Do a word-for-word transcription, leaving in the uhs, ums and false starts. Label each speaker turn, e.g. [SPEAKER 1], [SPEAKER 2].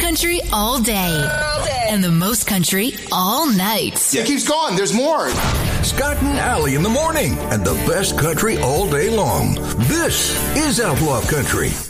[SPEAKER 1] country all day. All day. And the most country all night.
[SPEAKER 2] It keeps going. There's more.
[SPEAKER 3] Scott and Allie in the morning and the best country all day long. This is Outlaw Country.